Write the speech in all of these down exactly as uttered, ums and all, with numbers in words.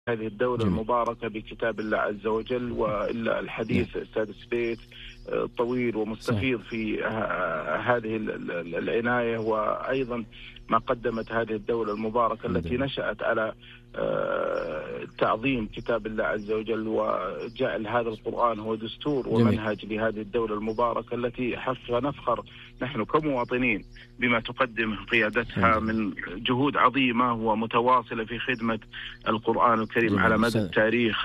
هذه الدولة جميل. المباركة بكتاب الله عز وجل. وإلا الحديث أستاذ سبيت طويل ومستفيض صحيح. في هذه العناية، وأيضا ما قدمت هذه الدولة المباركة التي نشأت على تعظيم كتاب الله عز وجل، وجعل هذا القرآن هو دستور ومنهج جميل. لهذه الدولة المباركة التي حقا نفخر نحن كمواطنين بما تقدم قيادتها من جهود عظيمة ومتواصلة في خدمة القرآن الكريم جميل. على مدى التاريخ،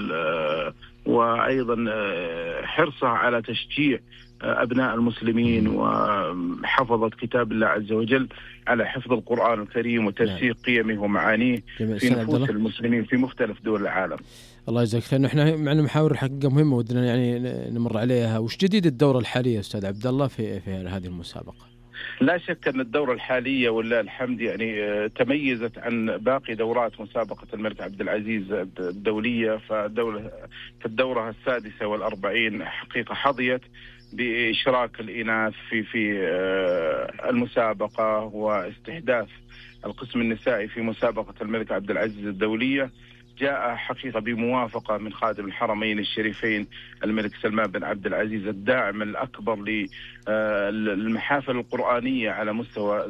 وأيضا حرصها على تشجيع أبناء المسلمين وحفظت كتاب الله عز وجل على حفظ القرآن الكريم وترسيخ قيمه ومعانيه في نفوس المسلمين في مختلف دول العالم. الله يجزاك خير. نحن معنا محاور حقيقة مهمة ودنا يعني نمر عليها. وش جديد الدورة الحالية أستاذ عبد الله في في هذه المسابقة؟ لا شك أن الدورة الحالية ولله الحمد يعني تميزت عن باقي دورات مسابقة الملك عبد العزيز الدولية. فالدورة في الدورة السادسة والأربعين حقيقة حظيت بإشراك الإناث في في المسابقة واستحداث القسم النسائي في مسابقة الملك عبد العزيز الدولية. جاء حقيقة بموافقة من خادم الحرمين الشريفين الملك سلمان بن عبد العزيز الداعم الأكبر للمحافل القرآنية على مستوى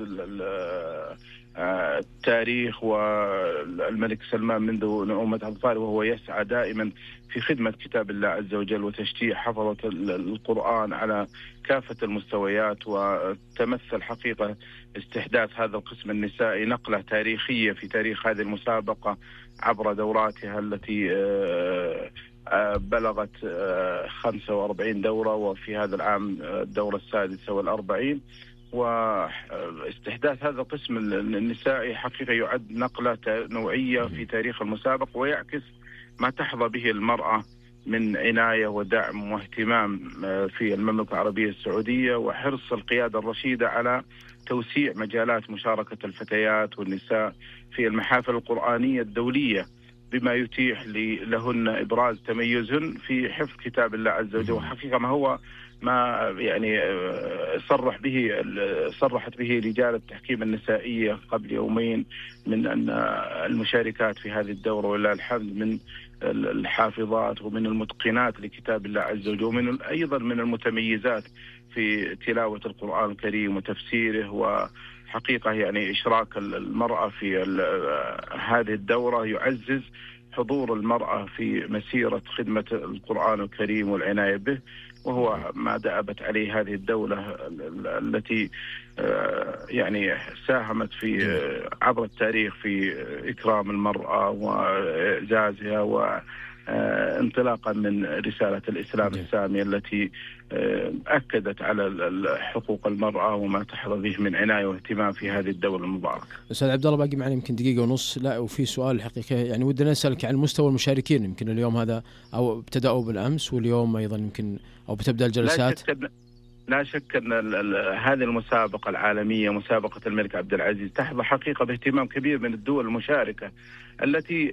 التاريخ. والملك سلمان منذ نعومة أظفاره وهو يسعى دائما في خدمة كتاب الله عز وجل وتشجيع حفظة القرآن على كافة المستويات. وتمثل حقيقة استحداث هذا القسم النسائي نقلة تاريخية في تاريخ هذه المسابقة عبر دوراتها التي بلغت خمسة وأربعين دورة، وفي هذا العام الدورة السادسة والأربعين. واستحداث هذا القسم النسائي حقيقة يعد نقلة نوعية في تاريخ المسابقة، ويعكس ما تحظى به المرأة من عناية ودعم واهتمام في المملكة العربية السعودية، وحرص القيادة الرشيدة على توسيع مجالات مشاركة الفتيات والنساء في المحافل القرآنية الدولية، بما يتيح لهن إبراز تميزهن في حفظ كتاب الله عز وجل. وحقيقة ما هو ما يعني صرح به صرحت به رجال التحكيم النسائية قبل يومين من أن المشاركات في هذه الدورة ولله الحمد من الحافظات ومن المتقنات لكتاب الله عز وجل، ومن أيضا من المتميزات في تلاوة القرآن الكريم وتفسيره. وحقيقة يعني إشراك المرأة في هذه الدورة يعزز حضور المرأة في مسيرة خدمة القرآن الكريم والعناية به، وهو ما دأبت عليه هذه الدولة التي يعني ساهمت في عبر التاريخ في إكرام المرأة وإعزازها، وانطلاقا من رسالة الإسلام السامية التي أكدت على حقوق المرأة وما تحظى به من عناية واهتمام في هذه الدولة المباركة. أستاذ عبد الله باقي معنا يمكن دقيقة ونص. لا وفي سؤال حقيقة يعني ودنا نسألك عن مستوى المشاركين. يمكن اليوم هذا أو ابتدأوا بالأمس واليوم أيضا يمكن أو بتبدأ الجلسات. لا شك لا شك أن هذه المسابقة العالمية مسابقة الملك عبد العزيز تحظى حقيقة باهتمام كبير من الدول المشاركة، التي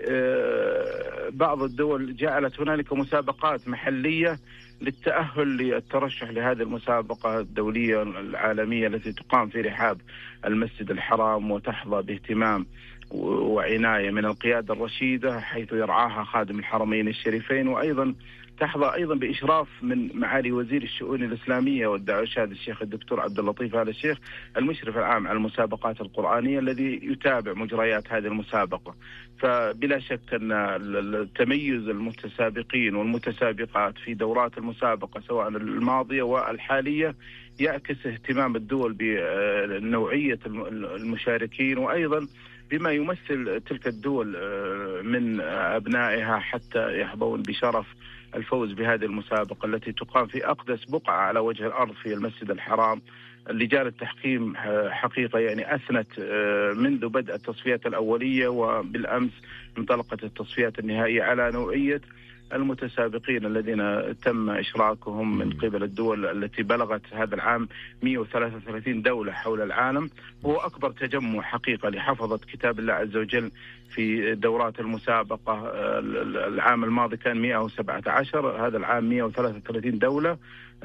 بعض الدول جعلت هنالك مسابقات محلية للتأهل للترشح لهذه المسابقة الدولية العالمية التي تقام في رحاب المسجد الحرام، وتحظى باهتمام وعناية من القيادة الرشيدة حيث يرعاها خادم الحرمين الشريفين، وأيضا تحظى أيضا بإشراف من معالي وزير الشؤون الإسلامية والدعوة الشهادة الشيخ الدكتور عبد اللطيف آل الشيخ المشرف العام على المسابقات القرآنية الذي يتابع مجريات هذه المسابقة. فبلا شك أن التميز المتسابقين والمتسابقات في دورات المسابقة سواء الماضية والحالية يعكس اهتمام الدول بنوعية المشاركين، وأيضا بما يمثل تلك الدول من أبنائها حتى يحظون بشرف الفوز بهذه المسابقة التي تقام في أقدس بقعة على وجه الأرض في المسجد الحرام. لجان التحكيم حقيقة يعني أثنت منذ بدء التصفيات الأولية وبالأمس انطلقت التصفيات النهائية على نوعية المتسابقين الذين تم إشراكهم من قبل الدول التي بلغت هذا العام مئة وثلاثة وثلاثين دولة حول العالم. هو أكبر تجمع حقيقة لحفظة كتاب الله عز وجل في دورات المسابقة. العام الماضي كان مئة وسبعة عشر، هذا العام مئة وثلاثة وثلاثين دولة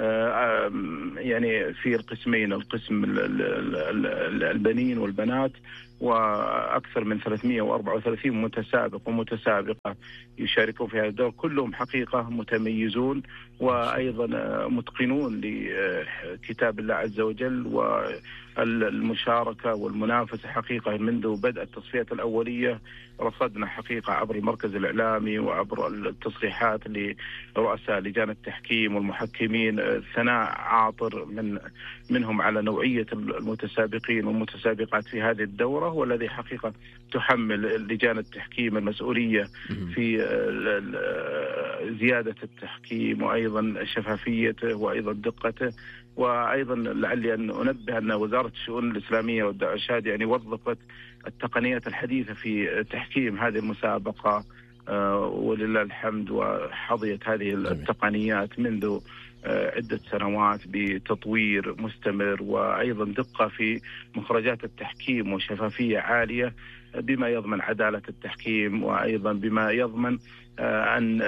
يعني في القسمين، القسم البنين والبنات، وأكثر من ثلاثمئة وأربعة وثلاثين متسابق ومتسابقة يشاركون في هذا الدور، كلهم حقيقة متميزون وأيضا متقنون لكتاب الله عز وجل. والمشاركة والمنافسة حقيقة منذ بدء التصفيات الأولية رصدنا حقيقة عبر المركز الإعلامي وعبر التصريحات لرؤساء لجان التحكيم والمحكمين ثناء عاطر من منهم على نوعية المتسابقين والمتسابقات في هذه الدورة، والذي حقيقة تحمل لجان التحكيم المسؤولية في زيادة التحكيم وأيضا شفافيته وأيضا دقته. وأيضا لعلي أن أنبه أن وزارة الشؤون الإسلامية والدعوة الإرشاد يعني وظفت التقنيات الحديثة في تحكيم هذه المسابقة، ولله الحمد، وحظيت هذه التقنيات منذ عدة سنوات بتطوير مستمر وأيضا دقة في مخرجات التحكيم وشفافية عالية، بما يضمن عدالة التحكيم وأيضا بما يضمن أن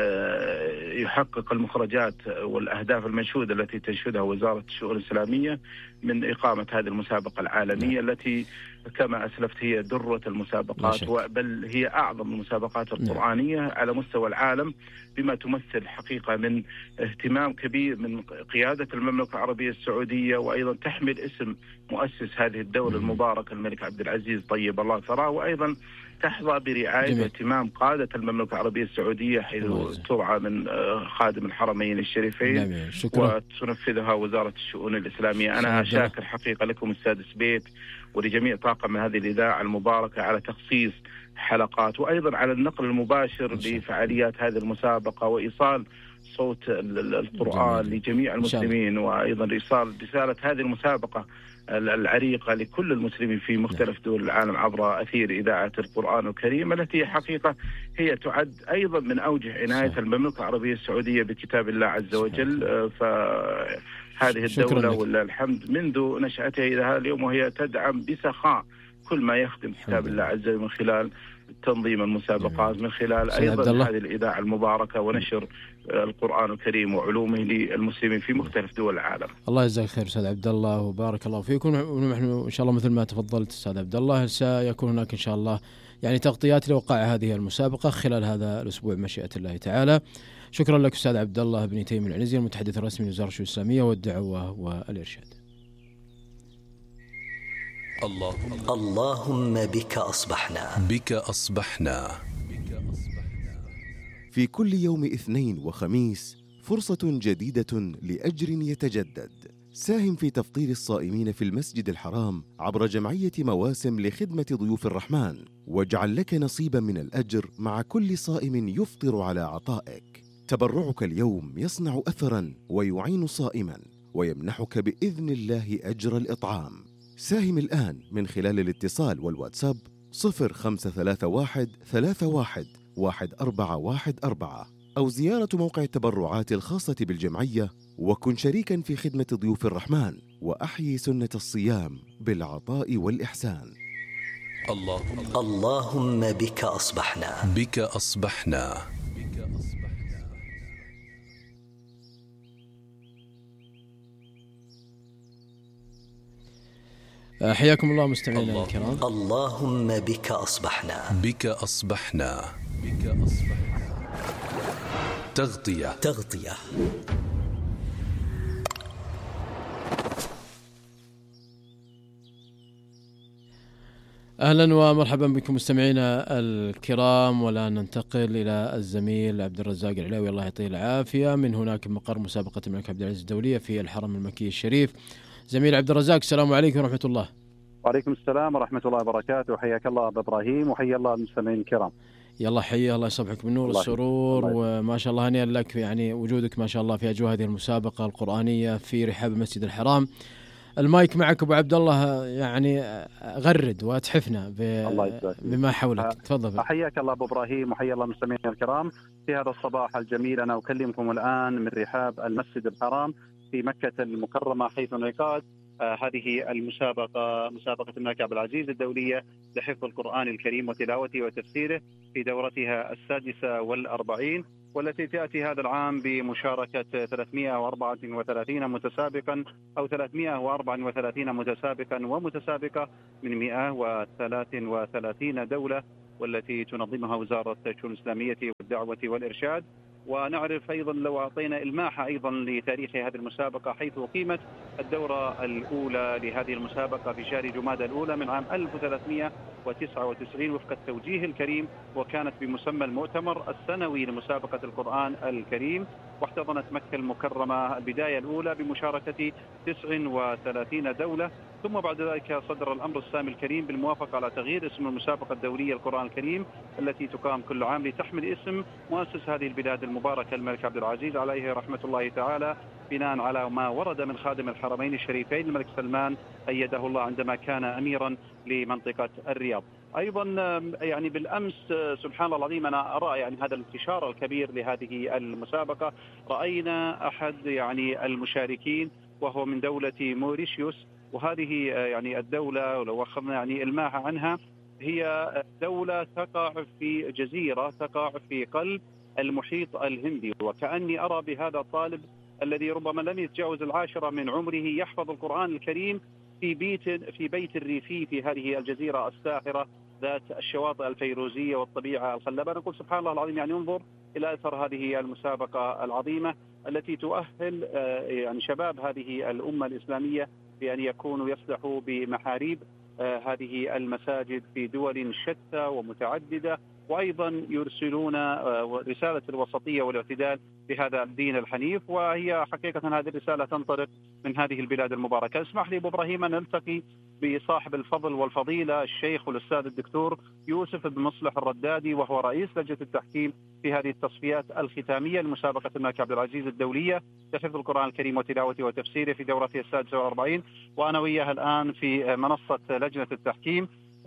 يحقق المخرجات والأهداف المنشودة التي تنشدها وزارة الشؤون الإسلامية من إقامة هذه المسابقة العالمية التي كما أسلفت هي درة المسابقات، بل هي أعظم المسابقات القرآنية على مستوى العالم، بما تمثل حقيقة من اهتمام كبير من قيادة المملكة العربية السعودية، وأيضا تحمل اسم مؤسس هذه الدولة المباركة الملك عبد العزيز طيب الله ثراه، وأيضا تحظى برعاية واهتمام قادة المملكة العربية السعودية حيث ترعى من خادم الحرمين الشريفين وتنفذها وزارة الشؤون الإسلامية. أنا شاكر حقيقة لكم السادس بيت ولجميع طاقم هذه الإذاعة المباركة على تخصيص حلقات وأيضا على النقل المباشر لفعاليات هذه المسابقة وإيصال صوت القرآن لجميع المسلمين، وأيضا إيصال رسالة هذه المسابقة العريقة لكل المسلمين في مختلف دول العالم عبر أثير إذاعة القرآن الكريم، التي حقيقة هي تعد أيضا من أوجه عناية المملكة العربية السعودية بكتاب الله عز وجل. فهذه الدولة والله الحمد منذ نشأتها إلى هذا اليوم وهي تدعم بسخاء كل ما يخدم كتاب الله عز وجل من خلال تنظيم المسابقات، من خلال أيضا هذه الإذاعة المباركة ونشر القرآن الكريم وعلومه للمسلمين في مختلف دول العالم. الله يجزاك خير أستاذ عبد الله وبارك الله فيكم. ونحن إن شاء الله مثل ما تفضلت أستاذ عبد الله سيكون هناك إن شاء الله يعني تغطيات لوقائع هذه المسابقة خلال هذا الأسبوع مشيئة الله تعالى. شكرا لك أستاذ عبد الله بن تيم العنزي المتحدث الرسمي لوزارة الشؤون الإسلامية والدعوة والإرشاد. اللهم اللهم بك أصبحنا بك أصبحنا في كل يوم اثنين وخميس فرصة جديدة لأجر يتجدد. ساهم في تفطير الصائمين في المسجد الحرام عبر جمعية مواسم لخدمة ضيوف الرحمن، واجعل لك نصيبا من الأجر مع كل صائم يفطر على عطائك. تبرعك اليوم يصنع أثرا ويعين صائما ويمنحك بإذن الله أجر الإطعام. ساهم الآن من خلال الاتصال والواتساب صفر خمسة ثلاثة واحد ثلاثة واحد واحد أربعة واحد أربعة أو زيارة موقع التبرعات الخاصة بالجمعية، وكن شريكا في خدمة ضيوف الرحمن وأحيي سنة الصيام بالعطاء والإحسان. اللهم اللهم بك أصبحنا بك أصبحنا. حياكم الله مستمعينا الكرام. اللهم بك أصبحنا بك أصبحنا بك أصبحنا. تغطية تغطية أهلا ومرحبا بكم مستمعينا الكرام. والآن ننتقل إلى الزميل عبد الرزاق العلاوي الله يعطيه العافية من هناك مقر مسابقة الملك عبد العزيز الدولية في الحرم المكي الشريف. زميل عبد الرزاق السلام عليكم ورحمة الله. وعليكم السلام ورحمة الله وبركاته. حياك الله أبو إبراهيم وحيا الله المستمعين الكرام. يلا حيا الله يصبحك بالنور والسرور، وما شاء الله هنيئا لك يعني وجودك ما شاء الله في أجواء هذه المسابقة القرآنية في رحاب المسجد الحرام. المايك معك أبو عبد الله، يعني غرد واتحفنا بما حولك. تفضل. حياك الله أبو إبراهيم وحيا الله المستمعين الكرام في هذا الصباح الجميل. أنا أكلمكم الآن من رحاب المسجد الحرام في مكة المكرمة، حيث انعقاد آه هذه المسابقة، مسابقة الملك عبد العزيز الدولية لحفظ القرآن الكريم وتلاوته وتفسيره في دورتها السادسة والأربعين، والتي تأتي هذا العام بمشاركة ثلاثمائة وأربعة وثلاثين متسابقا أو ثلاثمائة وأربعة وثلاثين متسابقا ومتسابقة من مئة وثلاث وثلاثين دولة، والتي تنظمها وزارة الشؤون الإسلامية والدعوة والإرشاد. ونعرف أيضا لو أعطينا إلماحة أيضا لتاريخ هذه المسابقة، حيث أقيمت الدورة الأولى لهذه المسابقة في شهر جمادى الأولى من عام ألف وثلاثمائة وتسعة وتسعين وفق التوجيه الكريم، وكانت بمسمى المؤتمر السنوي لمسابقة القرآن الكريم. واحتضنت مكة المكرمة البداية الأولى بمشاركة تسع وثلاثين دولة، ثم بعد ذلك صدر الأمر السامي الكريم بالموافقة على تغيير اسم المسابقة الدولية القرآن الكريم التي تقام كل عام لتحمل اسم مؤسس هذه البلاد المباركة الملك عبد العزيز عليه رحمة الله تعالى، بناء على ما ورد من خادم الحرمين الشريفين الملك سلمان أيده الله عندما كان أميرا لمنطقة الرياض. أيضا يعني بالأمس سبحان الله العظيم أنا أرى يعني هذا الانتشار الكبير لهذه المسابقة. رأينا أحد يعني المشاركين وهو من دولة موريشيوس، وهذه يعني الدولة لو أخذنا يعني الماحة عنها هي دولة تقع في جزيرة تقع في قلب المحيط الهندي، وكأني أرى بهذا الطالب الذي ربما لم يتجاوز العاشرة من عمره يحفظ القرآن الكريم في بيت في بيت الريفي في هذه الجزيرة الساحرة ذات الشواطئ الفيروزية والطبيعة الخلابة. نقول سبحان الله العظيم، يعني انظر إلى أثر هذه المسابقة العظيمة التي تؤهل يعني شباب هذه الأمة الإسلامية بأن يكونوا يصلحوا بمحاريب هذه المساجد في دول شتى ومتعددة، وأيضا يرسلون رسالة الوسطية والاعتدال بهذا الدين الحنيف، وهي حقيقة هذه الرسالة تنطلق من هذه البلاد المباركة. اسمح لي أبو إبراهيم أن نلتقي بصاحب الفضل والفضيلة الشيخ والأستاذ الدكتور يوسف بن مصلح الردادي، وهو رئيس لجنة التحكيم في هذه التصفيات الختامية لمسابقة الملك عبد العزيز الدولية لحفظ القرآن الكريم وتلاوته وتفسيره في دورته السادسة والأربعين، وأنا وياها الآن في منصة لجنة التحكيم،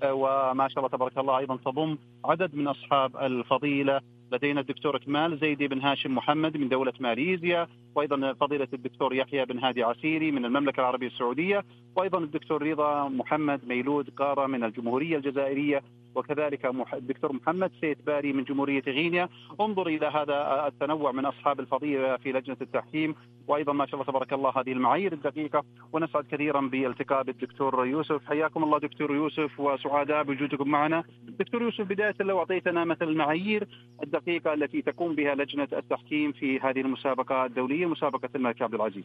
وما شاء الله تبارك الله أيضا تضم عدد من أصحاب الفضيلة. لدينا الدكتور كمال زيدي بن هاشم محمد من دولة ماليزيا، وأيضا فضيلة الدكتور يحيى بن هادي عسيري من المملكة العربية السعودية، وأيضا الدكتور رضا محمد ميلود قارة من الجمهورية الجزائرية، وكذلك الدكتور محمد سيد باري من جمهورية غينيا. انظر إلى هذا التنوع من أصحاب الفضيلة في لجنة التحكيم، وأيضا ما شاء الله تبارك الله هذه المعايير الدقيقة. ونسعد كثيرا بالالتقاء بالدكتور يوسف. حياكم الله دكتور يوسف، وسعداء بوجودكم معنا. دكتور يوسف، بداية لو أعطيتنا مثل المعايير الدقيقة التي تقوم بها لجنة التحكيم في هذه المسابقة الدولية، مسابقة الملك عبد العزيز.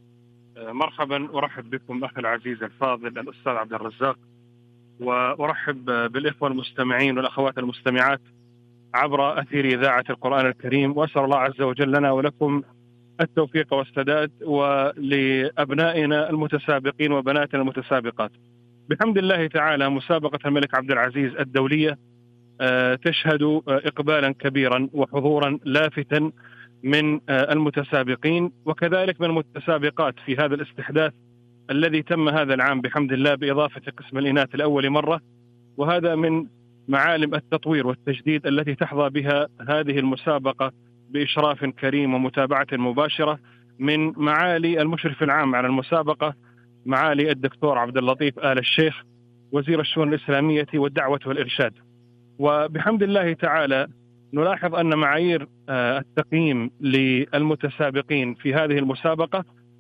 مرحبا، أرحب بكم أخي العزيز الفاضل الأستاذ عبد الرزاق، وأرحب بالإخوة المستمعين والأخوات المستمعات عبر أثير إذاعة القرآن الكريم، وأسأل الله عز وجل لنا ولكم التوفيق والسداد، ولأبنائنا المتسابقين وبناتنا المتسابقات. بحمد الله تعالى مسابقة الملك عبد العزيز الدولية تشهد إقبالا كبيرا وحضورا لافتا من المتسابقين وكذلك من المتسابقات في هذا الاستحداث الذي تم هذا العام بحمد الله بإضافة قسم الإناث لأول مرة، وهذا من معالم التطوير والتجديد التي تحظى بها هذه المسابقة بإشراف كريم ومتابعة مباشرة من معالي المشرف العام على المسابقة معالي الدكتور عبد اللطيف آل الشيخ وزير الشؤون الإسلامية والدعوة والإرشاد. وبحمد الله تعالى نلاحظ أن معايير التقييم للمتسابقين في هذه المسابقة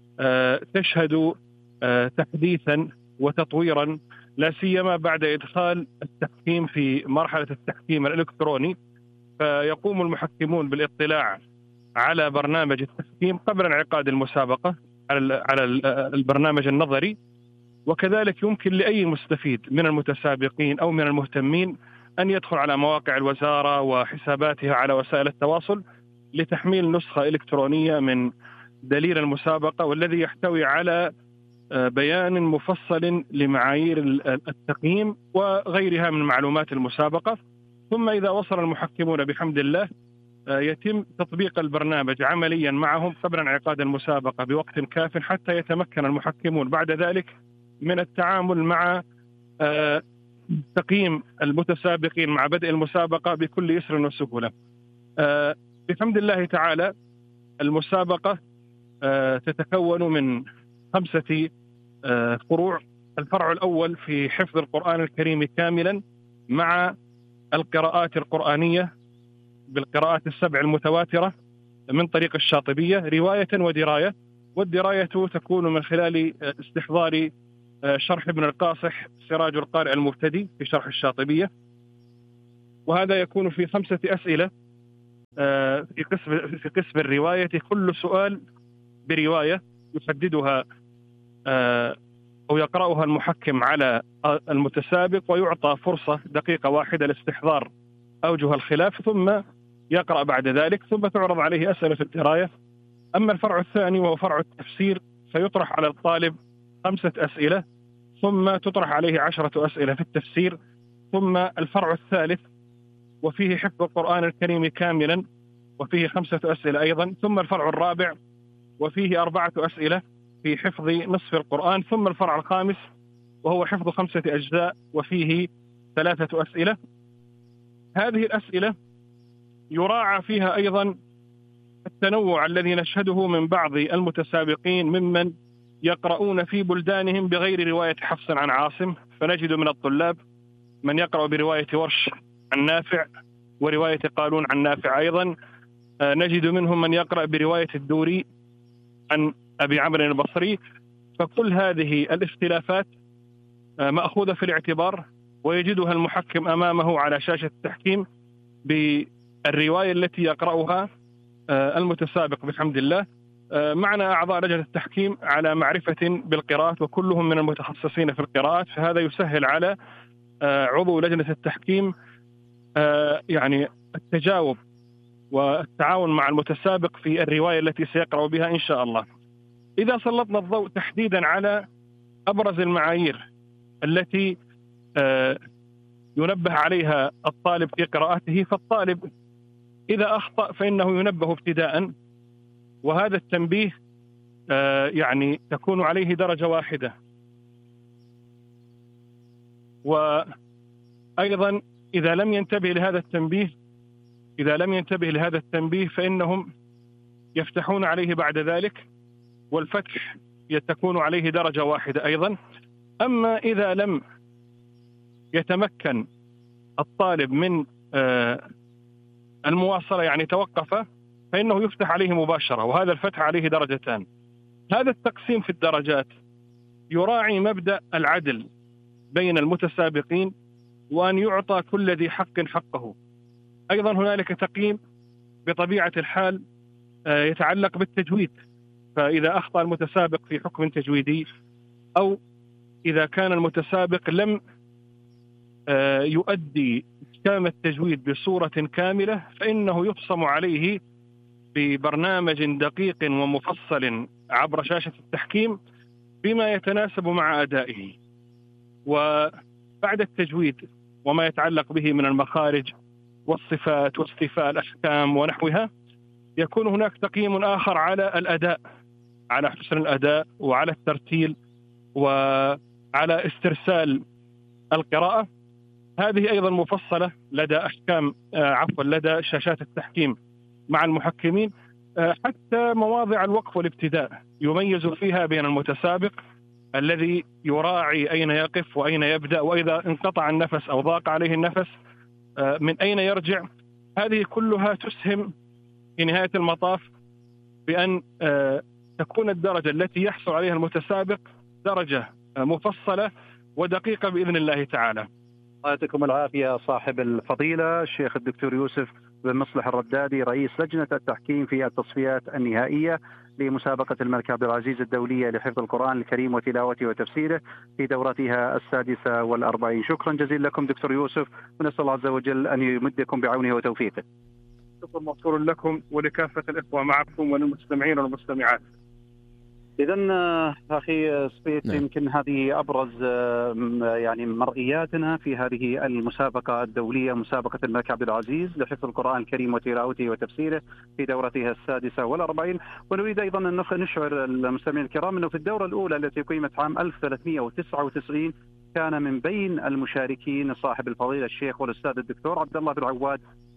تشهد تحديثا وتطويرا، لا سيما بعد إدخال التحكيم في مرحلة التحكيم الإلكتروني، فيقوم المحكمون بالاطلاع على برنامج التحكيم قبل انعقاد المسابقة على البرنامج النظري، وكذلك يمكن لأي مستفيد من المتسابقين أو من المهتمين أن يدخل على مواقع الوزارة وحساباتها على وسائل التواصل لتحميل نسخة إلكترونية من دليل المسابقة، والذي يحتوي على بيان مفصل لمعايير التقييم وغيرها من معلومات المسابقة. ثم إذا وصل المحكمون بحمد الله يتم تطبيق البرنامج عمليا معهم قبل انعقاد المسابقة بوقت كاف حتى يتمكن المحكمون بعد ذلك من التعامل مع تقييم المتسابقين مع بدء المسابقة بكل يسر وسهولة. بحمد الله تعالى المسابقة تتكون من خمسة فروع. الفرع الأول في حفظ القرآن الكريم كاملا مع القراءات القرآنية بالقراءات السبع المتواترة من طريق الشاطبية رواية ودراية، والدراية تكون من خلال استحضار شرح ابن القاصح سراج القارئ المبتدي في شرح الشاطبية، وهذا يكون في خمسة أسئلة في قسم في قسم الرواية، كل سؤال برواية يحددها أو يقرأها المحكم على المتسابق، ويعطى فرصة دقيقة واحدة لاستحضار أوجه الخلاف، ثم يقرأ بعد ذلك، ثم تعرض عليه أسئلة في الدراية. أما الفرع الثاني وهو فرع التفسير فيطرح على الطالب خمسة أسئلة، ثم تطرح عليه عشرة أسئلة في التفسير. ثم الفرع الثالث وفيه حفظ القرآن الكريم كاملا وفيه خمسة أسئلة أيضا. ثم الفرع الرابع وفيه أربعة أسئلة في حفظ نصف القرآن. ثم الفرع الخامس وهو حفظ خمسة أجزاء وفيه ثلاثة أسئلة. هذه الأسئلة يراعى فيها أيضا التنوع الذي نشهده من بعض المتسابقين ممن يقرؤون في بلدانهم بغير رواية حفص عن عاصم، فنجد من الطلاب من يقرأ برواية ورش عن نافع ورواية قالون عن نافع أيضا. نجد منهم من يقرأ برواية الدوري عن أبي عمرو البصري. فكل هذه الاختلافات مأخوذة في الاعتبار، ويجدها المحكم أمامه على شاشة التحكيم بالرواية التي يقرأها المتسابق بحمد الله. معنا أعضاء لجنة التحكيم على معرفة بالقراءات وكلهم من المتخصصين في القراءات، فهذا يسهل على عضو لجنة التحكيم يعني التجاوب والتعاون مع المتسابق في الرواية التي سيقرأ بها إن شاء الله. إذا سلطنا الضوء تحديدا على أبرز المعايير التي ينبه عليها الطالب في قراءته، فالطالب إذا أخطأ فإنه ينبه ابتداء، وهذا التنبيه يعني تكون عليه درجة واحدة. وأيضا إذا لم ينتبه لهذا التنبيه إذا لم ينتبه لهذا التنبيه فإنهم يفتحون عليه بعد ذلك، والفتح تكون عليه درجة واحدة أيضا. أما إذا لم يتمكن الطالب من المواصلة يعني توقف، فإنه يفتح عليه مباشرة، وهذا الفتح عليه درجتان. هذا التقسيم في الدرجات يراعي مبدأ العدل بين المتسابقين، وأن يعطى كل ذي حق حقه. أيضا هنالك تقييم بطبيعة الحال يتعلق بالتجويد، فإذا أخطأ المتسابق في حكم تجويدي، أو إذا كان المتسابق لم يؤدي إحكام التجويد بصورة كاملة، فإنه يقسم عليه ببرنامج دقيق ومفصل عبر شاشة التحكيم بما يتناسب مع أدائه. وبعد التجويد وما يتعلق به من المخارج والصفات واستيفاء الأحكام ونحوها، يكون هناك تقييم آخر على الأداء، على حسن الأداء وعلى الترتيل وعلى استرسال القراءة. هذه أيضا مفصلة لدى أحكام عفوا لدى شاشات التحكيم مع المحكمين، حتى مواضع الوقف والابتداء يميز فيها بين المتسابق الذي يراعي أين يقف وأين يبدأ، وإذا انقطع النفس أو ضاق عليه النفس من أين يرجع. هذه كلها تسهم في نهاية المطاف بأن تكون الدرجة التي يحصل عليها المتسابق درجة مفصلة ودقيقة بإذن الله تعالى. يعطيكم العافية صاحب الفضيلة الشيخ الدكتور يوسف بن مصلح الردادي، رئيس لجنة التحكيم في التصفيات النهائية لمسابقة الملك عبد العزيز الدولية لحفظ القرآن الكريم وتلاوته وتفسيره في دورتها السادسة والأربعين. شكرا جزيلا لكم دكتور يوسف، ونسأل الله عز وجل أن يمدكم بعونه وتوفيقه. شكرا موصول لكم ولكافة الإخوة معكم وللمستمعين والمستمعات. إذن أخي سبيت، يمكن هذه أبرز يعني مرئياتنا في هذه المسابقة الدولية، مسابقة الملك عبد العزيز لحفظ القرآن الكريم وتلاوته وتفسيره في دورتها السادسة والأربعين. ونريد أيضا أن نشعر المستمعين الكرام أنه في الدورة الأولى التي قيمت عام ألف وثلاثمئة وتسعة وتسعين كان من بين المشاركين صاحب الفضيلة الشيخ والأستاذ الدكتور عبد الله بن عواد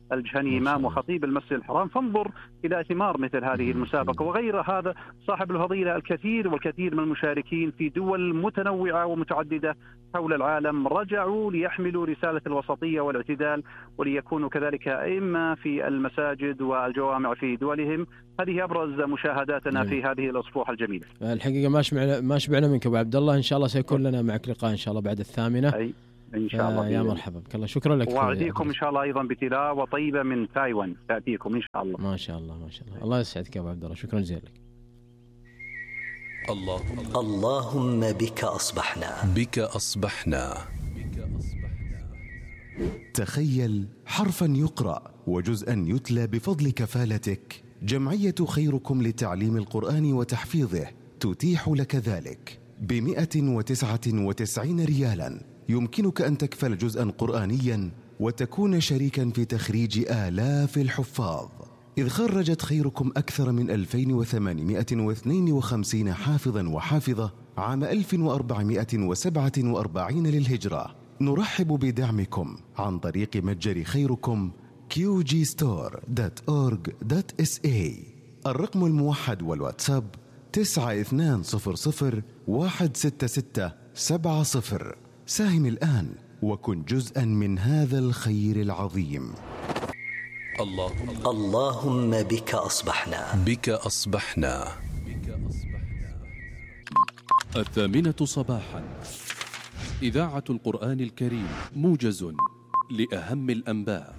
الجهني إمام وخطيب المسجد الحرام، فانظر إلى ثمار مثل هذه المسابقة. وغير هذا صاحب الفضيلة الكثير والكثير من المشاركين في دول متنوعة ومتعددة حول العالم رجعوا ليحملوا رسالة الوسطية والاعتدال، وليكونوا كذلك أئمة في المساجد والجوامع في دولهم. هذه أبرز مشاهداتنا في هذه الأسبوع الجميلة. الحقيقة ما شبعنا ما شبعنا منك أبو عبد الله، إن شاء الله سيكون لنا معك لقاء إن شاء الله بعد الثامنة. أي إن شاء الله. يا مرحبا بك، الله شكرا لك. وأعطيكم إن شاء الله أيضا بتلاوة طيبة من تايوان تأتيكم إن شاء الله. ما شاء الله ما شاء الله، الله يسعدك يا أبو عبد الله، شكرا جزيلا لك. اللهم اللهم بك أصبحنا بك أصبحنا تخيل حرفا يقرأ وجزءا يتلى بفضل كفالتك. جمعية خيركم لتعليم القرآن وتحفيظه تتيح لك ذلك بمئة وتسعة وتسعين ريالا. يمكنك أن تكفل جزءا قرآنيا وتكون شريكا في تخريج آلاف الحفاظ، إذ خرجت خيركم أكثر من ألفين وثمانمئة واثنين وخمسين حافظا وحافظة عام ألف وأربعمئة وسبعة وأربعين للهجرة. نرحب بدعمكم عن طريق متجر خيركم كيو جي ستور دوت أورج دوت إس إيه. الرقم الموحد والواتساب تسعة اثنان صفر صفر واحد ستة ستة سبعة صفر. ساهم الآن وكن جزءا من هذا الخير العظيم. اللهم اللهم بك أصبحنا بك أصبحنا الثامنة صباحا، إذاعة القرآن الكريم، موجز لأهم الأنباء.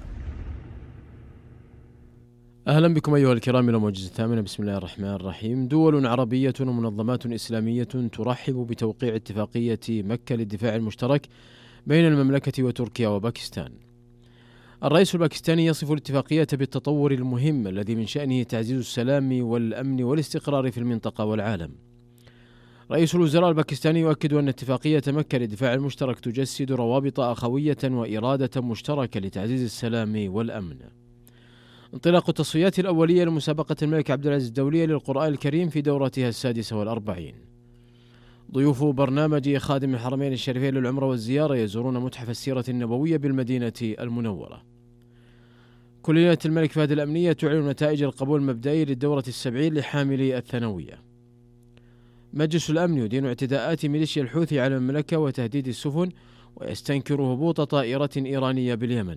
أهلا بكم أيها الكرام إلى موجز الثامنة. بسم الله الرحمن الرحيم. دول عربية ومنظمات إسلامية ترحب بتوقيع اتفاقية مكة للدفاع المشترك بين المملكة وتركيا وباكستان. الرئيس الباكستاني يصف الاتفاقية بالتطور المهم الذي من شأنه تعزيز السلام والأمن والاستقرار في المنطقة والعالم. رئيس الوزراء الباكستاني يؤكد أن اتفاقية مكة للدفاع المشترك تجسد روابط أخوية وإرادة مشتركة لتعزيز السلام والأمن. انطلاق التصفيات الأولية لمسابقة الملك عبد العزيز الدولية للقرآن الكريم في دورتها السادسة والأربعين. ضيوف برنامج خادم الحرمين الشريفين للعمرة والزيارة يزورون متحف السيرة النبوية بالمدينة المنورة. كلية الملك فهد الأمنية تعلن نتائج القبول المبدئي للدورة السبعين لحاملي الثانوية. مجلس الأمن يدين اعتداءات ميليشيا الحوثي على المملكة وتهديد السفن، ويستنكر هبوط طائرة إيرانية باليمن.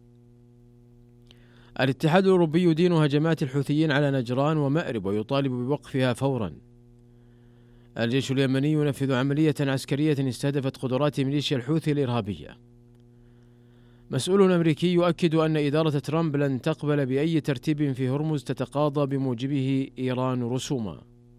الاتحاد الأوروبي يدين هجمات الحوثيين على نجران ومأرب ويطالب بوقفها فورا. الجيش اليمني ينفذ عملية عسكرية استهدفت قدرات ميليشيا الحوثي الإرهابية. مسؤول أمريكي يؤكد أن إدارة ترامب لن تقبل بأي ترتيب في هرمز تتقاضى بموجبه إيران رسوما.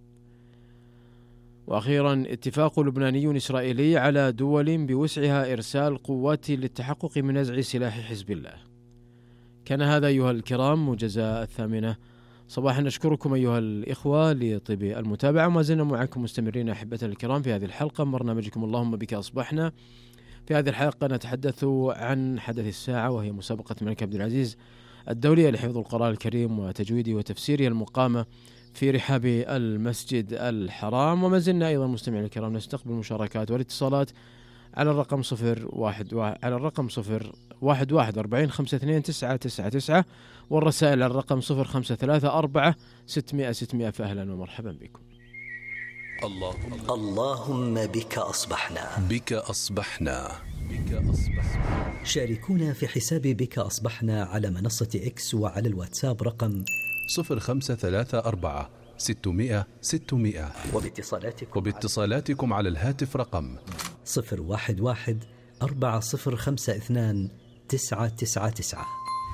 وأخيرا، اتفاق لبناني إسرائيلي على دول بوسعها إرسال قوات للتحقق من نزع سلاح حزب الله. كان هذا أيها الكرام موجز الثامنة صباحا. نشكركم أيها الإخوة لطيب المتابعة، ما زلنا معكم مستمرين أحبتنا الكرام في هذه الحلقة من برنامجكم اللهم بك أصبحنا. في هذه الحلقة نتحدث عن حدث الساعة، وهي مسابقة الملك عبد العزيز الدولية لحفظ القرآن الكريم وتجويده وتفسيره المقامة في رحاب المسجد الحرام. وما زلنا أيضا مستمعين الكرام نستقبل المشاركات والاتصالات على الرقم صفر واحد على الرقم صفر واحد واحد أربعين خمسة اثنين تسعة تسعة تسعة، والرسائل على الرقم صفر خمسة ثلاثة أربعة ستمائة ستمائة. فأهلا ومرحبا بكم. اللهم اللهم بك أصبحنا بك أصبحنا بك أصبحنا. شاركونا في حساب بك أصبحنا على منصة إكس وعلى الواتساب رقم صفر خمسة ثلاثة أربعة ستمائة ستمائة، وباتصالاتكم وباتصالاتكم على الهاتف رقم صفر واحد واحد أربعة صفر خمسة اثنان تسعة تسعة تسعة.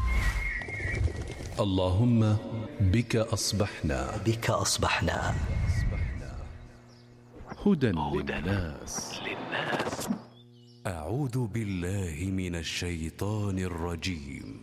اللهم بك أصبحنا بك أصبحنا. هدى للناس. أعوذ بالله من الشيطان الرجيم.